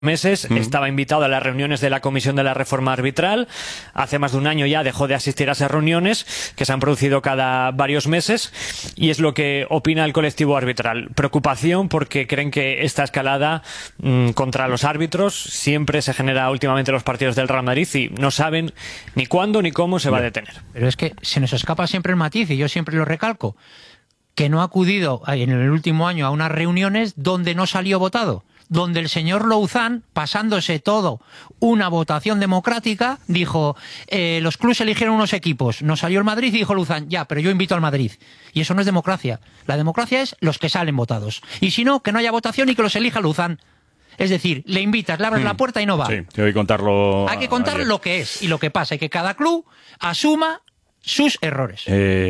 meses, estaba invitado a las reuniones de la Comisión de la Reforma Arbitral. Hace más de un año ya dejó de asistir a esas reuniones que se han producido cada varios meses, y es lo que opina el colectivo arbitral. Preocupación porque creen que esta escalada contra los árbitros siempre se genera últimamente en los partidos del Real Madrid y no saben ni cuándo ni cómo se va a detener. Pero es que se nos escapa siempre el matiz, y yo siempre lo recalco, que no ha acudido en el último año a unas reuniones donde no salió votado, donde el señor Louzán, pasándose todo una votación democrática, dijo, los clubes eligieron unos equipos, nos salió el Madrid y dijo Louzán, ya, pero yo invito al Madrid. Y eso no es democracia. La democracia es los que salen votados. Y si no, que no haya votación y que los elija Louzán. Es decir, le invitas, le abres la puerta y no va. Sí, hay que contarlo. Hay que contar lo que es y lo que pasa, y que cada club asuma sus errores.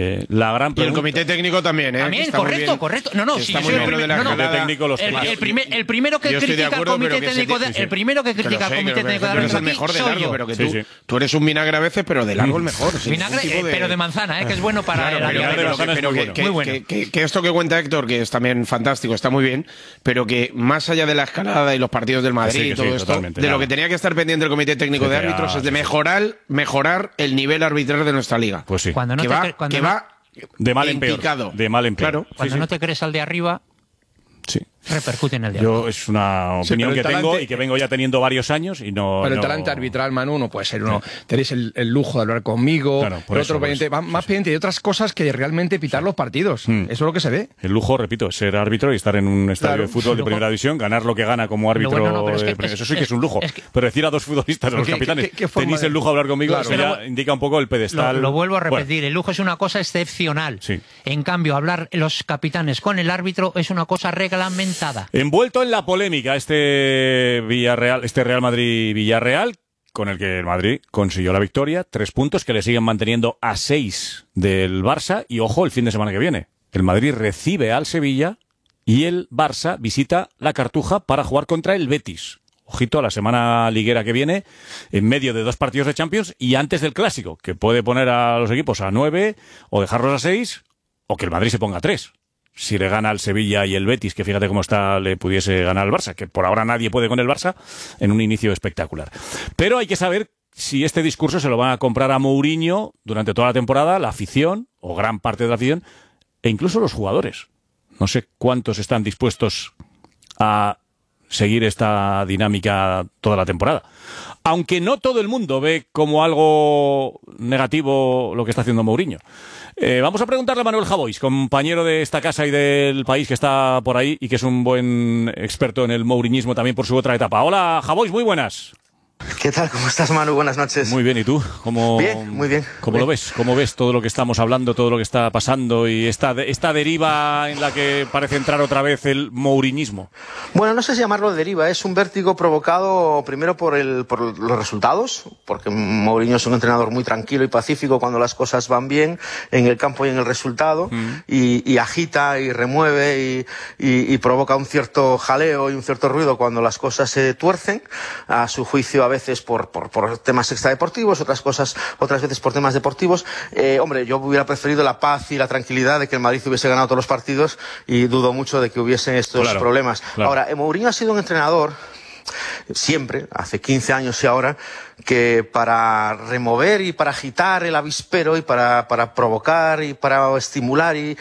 La gran pregunta... Y el comité técnico también, También, correcto. No, sí, si está yo soy muy bien, el comité técnico los el primero que critica al comité técnico el primero que critica al comité técnico de árbitros aquí mejor de soy largo, yo. pero que tú eres un vinagre a veces, pero de largo el mejor. Vinagre, pero de manzana, que es bueno para Claro, muy bueno. Que esto que cuenta Héctor, que es también fantástico, está muy bien, pero que más allá de la escalada y los partidos del Madrid y todo esto, de lo que tenía que estar pendiente el comité técnico de árbitros es de mejorar el nivel arbitral de nuestra liga. Pues sí. Cuando no que va de mal en peor. De mal en peor. Claro. Cuando no te crees al de arriba, sí, repercute en el de abajo. Es una opinión que tengo y que vengo ya teniendo varios años y no... Pero el talante arbitral, Manu, no puede ser uno. Tenéis el lujo de hablar conmigo, claro, el otro pendiente, más pendiente de otras cosas que de realmente pitar los partidos. Eso es lo que se ve. El lujo, repito, es ser árbitro y estar en un estadio de fútbol de primera división, ganar lo que gana como árbitro. Eso sí que es un lujo. Pero decir a dos futbolistas, a los capitanes, tenéis el lujo de hablar conmigo, eso ya indica un poco el pedestal. Lo vuelvo a repetir, el lujo es una cosa excepcional. Sí. En cambio, los capitanes con el árbitro es una cosa reglamentada. Envuelto en la polémica este Real Madrid-Villarreal, con el que el Madrid consiguió la victoria, 3 puntos que le siguen manteniendo a 6 del Barça, y ojo el fin de semana que viene. El Madrid recibe al Sevilla y el Barça visita la Cartuja para jugar contra el Betis. Ojito a la semana liguera que viene, en medio de 2 partidos de Champions y antes del Clásico, que puede poner a los equipos a 9 o dejarlos a 6, o que el Madrid se ponga a 3. Si le gana al Sevilla y el Betis, que fíjate cómo está, le pudiese ganar al Barça, que por ahora nadie puede con el Barça, en un inicio espectacular. Pero hay que saber si este discurso se lo van a comprar a Mourinho durante toda la temporada, la afición, o gran parte de la afición, e incluso los jugadores. No sé cuántos están dispuestos a seguir esta dinámica toda la temporada. Aunque no todo el mundo ve como algo negativo lo que está haciendo Mourinho. Vamos a preguntarle a Manuel Javois, compañero de esta casa y del país, que está por ahí y que es un buen experto en el mouriñismo también por su otra etapa. Hola, Javois, muy buenas. ¿Qué tal? ¿Cómo estás, Manu? Buenas noches. Muy bien, ¿y tú? Bien, muy bien. ¿Cómo lo ves? ¿Cómo ves todo lo que estamos hablando, todo lo que está pasando y esta deriva en la que parece entrar otra vez el mouriñismo? Bueno, no sé si llamarlo deriva, es un vértigo provocado primero por los resultados, porque Mourinho es un entrenador muy tranquilo y pacífico cuando las cosas van bien en el campo y en el resultado, y agita y remueve y provoca un cierto jaleo y un cierto ruido cuando las cosas se tuercen, a su juicio a veces por temas extradeportivos, otras veces por temas deportivos. Hombre, yo hubiera preferido la paz y la tranquilidad de que el Madrid hubiese ganado todos los partidos, y dudo mucho de que hubiesen estos problemas. Claro. Ahora, Mourinho ha sido un entrenador siempre, hace 15 años y ahora, que para remover y para agitar el avispero y para provocar y para estimular y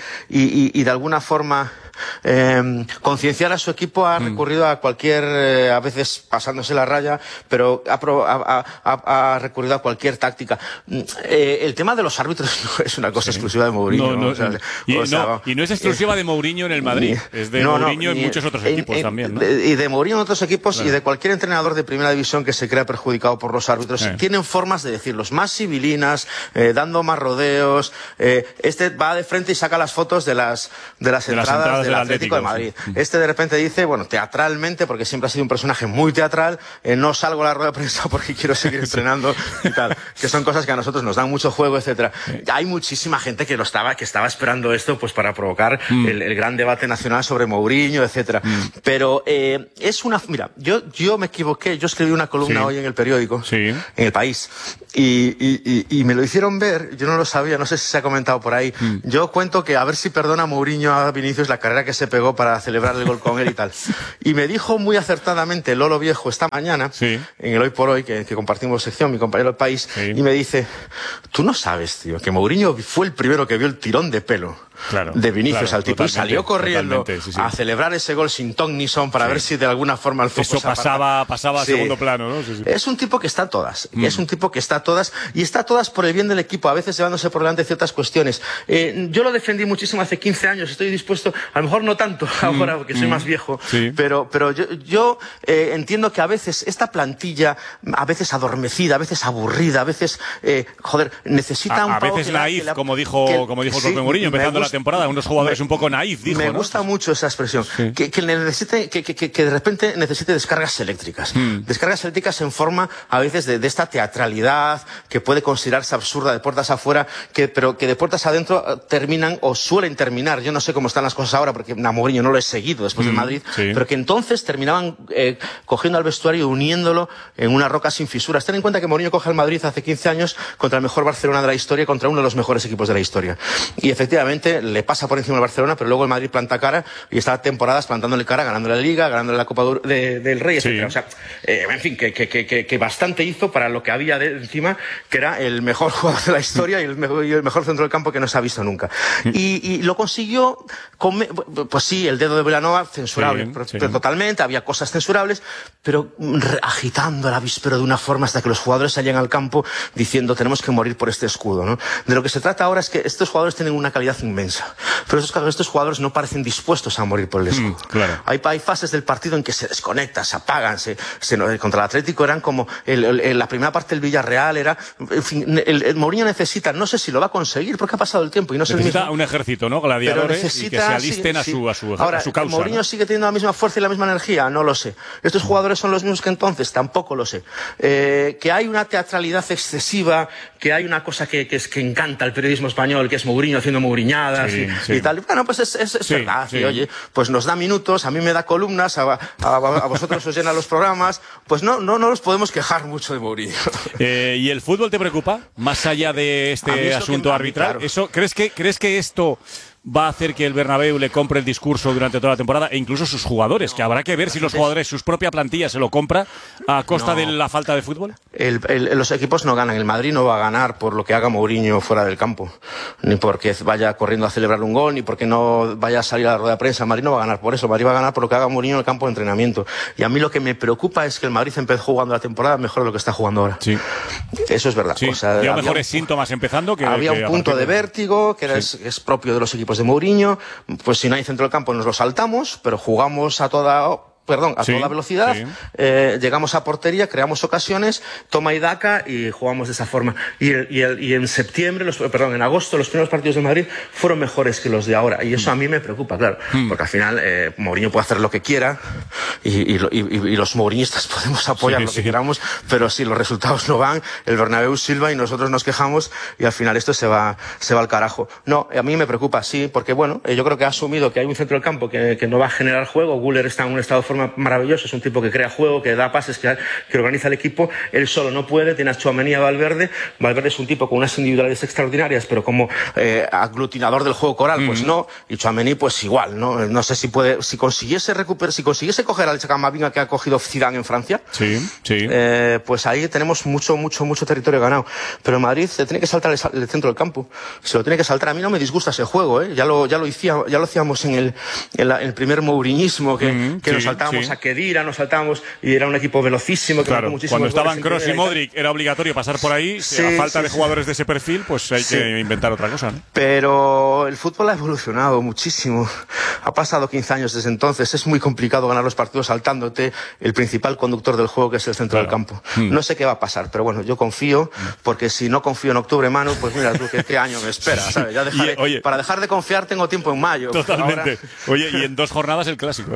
de alguna forma concienciar a su equipo ha recurrido a cualquier, a veces pasándose la raya, pero ha recurrido a cualquier táctica. El tema de los árbitros no es una cosa exclusiva de Mourinho. Y no es exclusiva de Mourinho en el Madrid, es de Mourinho en muchos otros equipos también, ¿no? Y de Mourinho en otros equipos, y de cualquier entrenador de primera división que se crea perjudicado por los árbitros. Tienen formas de decirlos, más civilinas, dando más rodeos. Este va de frente y saca las fotos de las entradas del Atlético de Madrid. Sí. Este de repente dice, bueno, teatralmente, porque siempre ha sido un personaje muy teatral, no salgo a la rueda de prensa porque quiero seguir entrenando y tal, que son cosas que a nosotros nos dan mucho juego, etcétera. Hay muchísima gente que estaba esperando esto pues para provocar el gran debate nacional sobre Mourinho, etcétera. Pero mira, yo me equivoqué, yo escribí una columna hoy en el periódico, en El País, y me lo hicieron ver, yo no lo sabía, no sé si se ha comentado por ahí. Yo cuento que a ver si perdona Mourinho a Vinicius la carrera que se pegó para celebrar el gol con él y tal. Y me dijo muy acertadamente Lolo Viejo esta mañana, en el Hoy por Hoy, que compartimos sección, mi compañero del País, y me dice, tú no sabes, tío, que Mourinho fue el primero que vio el tirón de pelo de Vinicius al tipo, y salió corriendo a celebrar ese gol sin ton ni son para ver si de alguna forma el foco eso pasaba a segundo plano, ¿no? Es un tipo que está a todas, es un tipo que está a todas, y está a todas por el bien del equipo, a veces llevándose por delante ciertas cuestiones. Yo lo defendí muchísimo hace 15 años, estoy dispuesto, a lo mejor no tanto ahora porque soy más viejo, pero yo entiendo que a veces esta plantilla, a veces adormecida, a veces aburrida, a veces, necesita un poco... A veces naif, como dijo el propio Mourinho, empezando la temporada, unos jugadores un poco naif, dijo. Me gusta mucho esa expresión, que necesite, que de repente necesite descargas eléctricas. Descargas eléctricas en forma, a veces, de esta teatralidad que puede considerarse absurda de puertas afuera, pero que de puertas adentro terminan o suelen terminar. Yo no sé cómo están las cosas ahora, porque a Mourinho no lo he seguido después del Madrid, pero que entonces terminaban cogiendo al vestuario y uniéndolo en una roca sin fisuras. Ten en cuenta que Mourinho coge al Madrid hace 15 años contra el mejor Barcelona de la historia, contra uno de los mejores equipos de la historia. Y efectivamente le pasa por encima al Barcelona, pero luego el Madrid planta cara y está temporadas plantándole cara, ganándole la Liga, ganándole la Copa del Rey, etc. O sea, en fin, que bastante hizo para lo que había encima, que era el mejor jugador de la historia y el mejor centro del campo que no se ha visto nunca. Y lo consiguió pues sí, el dedo de Vilanova, censurable, pero totalmente, había cosas censurables, pero agitando el avispero de una forma hasta que los jugadores salían al campo diciendo tenemos que morir por este escudo, ¿no? De lo que se trata ahora es que estos jugadores tienen una calidad inmensa, pero estos jugadores no parecen dispuestos a morir por el escudo. Hay fases del partido en que se desconectan, se apagan, contra el Atlético eran como la primera parte del Villarreal era, en fin, el Mourinho necesita, no sé si lo va a conseguir porque ha pasado el tiempo y no sé, necesita un ejército, ¿no? Gladiadores, y que se alisten a su causa. Mourinho, ¿no? ¿Sigue teniendo la misma fuerza y la misma energía? No lo sé. ¿Estos jugadores son los mismos que entonces? Tampoco lo sé. Que hay una teatralidad excesiva, que hay una cosa que encanta al periodismo español, que es Mourinho haciendo mouriñadas y tal. Bueno, pues es verdad. Y, oye, pues nos da minutos, a mí me da columnas, a vosotros os llenan los programas, pues no nos podemos quejar mucho de Mourinho. ¿Y el fútbol te preocupa? Más allá de este asunto arbitral, claro. ¿Eso crees que esto va a hacer que el Bernabéu le compre el discurso durante toda la temporada, e incluso sus jugadores, que habrá que ver si los jugadores, su propia plantilla se lo compra a costa de la falta de fútbol? Los equipos no ganan, el Madrid no va a ganar por lo que haga Mourinho fuera del campo, ni porque vaya corriendo a celebrar un gol, ni porque no vaya a salir a la rueda de prensa. El Madrid no va a ganar por eso, el Madrid va a ganar por lo que haga Mourinho en el campo de entrenamiento. Y a mí lo que me preocupa es que el Madrid empezó jugando la temporada mejor de lo que está jugando ahora. Eso es verdad. O sea, había mejores síntomas empezando que... Había un punto de vértigo que es propio de los equipos de Mourinho. Pues si no hay centro del campo nos lo saltamos, pero jugamos a toda velocidad, llegamos a portería, creamos ocasiones, toma y daca y jugamos de esa forma. Y en septiembre, en agosto, los primeros partidos de Madrid fueron mejores que los de ahora. Y eso a mí me preocupa, claro, porque al final Mourinho puede hacer lo que quiera y los mourinistas podemos apoyar lo que queramos, pero si los resultados no van, el Bernabéu silba y nosotros nos quejamos y al final esto se va al carajo. No, a mí me preocupa, sí, porque bueno, yo creo que ha asumido que hay un centro del campo que no va a generar juego. Güler está en un estado de forma maravilloso, es un tipo que crea juego, que da pases, que organiza el equipo. Él solo no puede, tiene a Tchouaméni, a Valverde es un tipo con unas individualidades extraordinarias, pero como aglutinador del juego coral, pues no, y Tchouaméni pues igual, no sé si consiguiese coger al Camavinga que ha cogido Zidane en Francia, pues ahí tenemos mucho territorio ganado, pero en Madrid se tiene que saltar el centro del campo, se lo tiene que saltar. A mí no me disgusta ese juego, ya lo hacíamos en el primer mouriñismo que nos saltábamos a Khedira, nos saltábamos y era un equipo velocísimo. Claro, cuando estaban Kroos y Modric era obligatorio pasar por ahí. A falta de jugadores de ese perfil, pues hay que inventar otra cosa, ¿no? Pero el fútbol ha evolucionado muchísimo. Ha pasado 15 años desde entonces. Es muy complicado ganar los partidos saltándote el principal conductor del juego, que es el centro del campo. No sé qué va a pasar, pero bueno, yo confío, porque si no confío en octubre, Manu, pues mira tú qué año me espera, ¿sabes? Ya para dejar de confiar tengo tiempo en mayo. Totalmente. Ahora... Oye, y en 2 jornadas el clásico, ¿eh?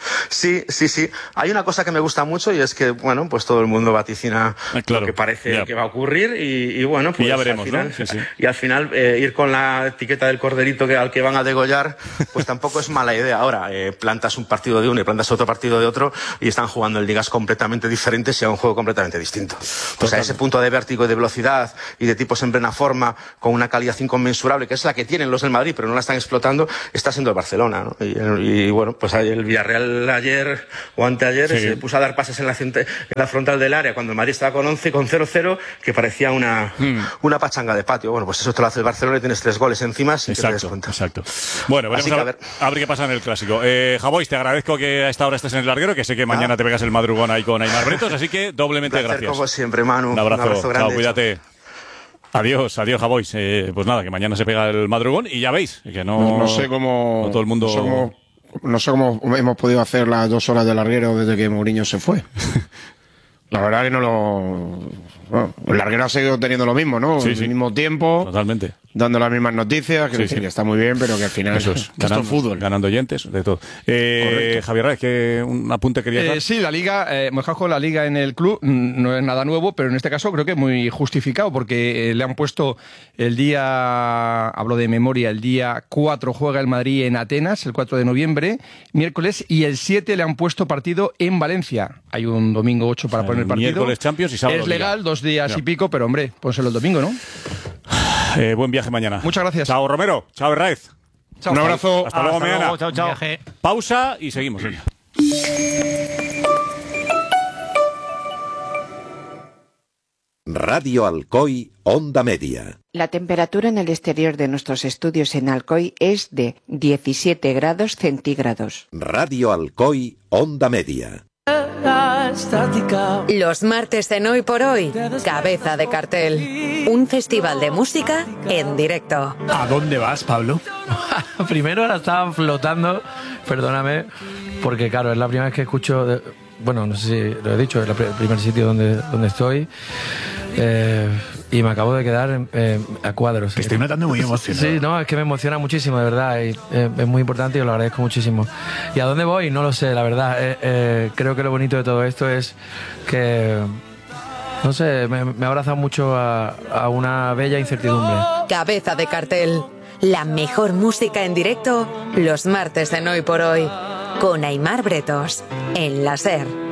Sí. Hay una cosa que me gusta mucho y es que, bueno, pues todo el mundo vaticina lo que parece que va a ocurrir y bueno, pues ya veremos, al final, ¿no? Sí. Y al final ir con la etiqueta del corderito al que van a degollar, pues tampoco es mala idea. Ahora, plantas un partido de uno y plantas otro partido de otro y están jugando en ligas completamente diferentes y a un juego completamente distinto. Pues a ese punto de vértigo y de velocidad y de tipos en plena forma, con una calidad inconmensurable, que es la que tienen los del Madrid, pero no la están explotando, está siendo el Barcelona, ¿no? Y bueno, pues el Villarreal ayer o anteayer se puso a dar pases en la frontal del área cuando el Madrid estaba con 0-0, que parecía una pachanga de patio. Bueno, pues eso te lo hace el Barcelona y tienes 3 goles encima sin que te des cuenta. Exacto. Bueno, veremos a ver qué pasa en el Clásico. Javois, te agradezco que a esta hora estés en el larguero, que sé que mañana te pegas el madrugón ahí con Aimar Bretos, así que doblemente gracias. Como siempre, Manu. Un abrazo grande. Chao, cuídate. Adiós, Javois. Pues nada, que mañana se pega el madrugón y ya veis que no sé cómo. No todo el mundo. No sé cómo hemos podido hacer las 2 horas de larguero desde que Mourinho se fue. La verdad que no lo. Bueno, el larguero ha seguido teniendo lo mismo, ¿no? El mismo tiempo. Totalmente. Dando las mismas noticias, que está muy bien, pero que al final eso es ganando fútbol. Ganando oyentes, de todo. Javier Reyes, que un apunte quería dar. Sí, la Liga, Mojajo, la Liga en el club no es nada nuevo, pero en este caso creo que muy justificado, porque le han puesto el día, hablo de memoria, el día 4 juega el Madrid en Atenas, el 4 de noviembre, miércoles, y el 7 le han puesto partido en Valencia. Hay un domingo 8 para poner partido. Miércoles Champions y sábado. Es legal, 2 días y pico, pero hombre, pónselo el domingo, ¿no? Buen viaje mañana. Muchas gracias. Chao, Romero. Chao, Herráez. Un abrazo. Hasta luego mañana. Chao. Pausa y seguimos. Venga. Radio Alcoy, Onda Media. La temperatura en el exterior de nuestros estudios en Alcoy es de 17 grados centígrados. Radio Alcoy, Onda Media. Los martes en Hoy por Hoy, Cabeza de Cartel. Un festival de música en directo. ¿A dónde vas, Pablo? Primero la estaban flotando, perdóname, porque claro, es la primera vez que escucho, bueno, no sé si lo he dicho, es el primer sitio donde estoy. Y me acabo de quedar a cuadros. Te estoy notando muy emocionado. Sí, no, es que me emociona muchísimo, de verdad. Y, es muy importante y os lo agradezco muchísimo. ¿Y a dónde voy? No lo sé, la verdad. Creo que lo bonito de todo esto es que, no sé, me abraza mucho a una bella incertidumbre. Cabeza de Cartel. La mejor música en directo los martes en Hoy por Hoy. Con Aimar Bretos. En la SER.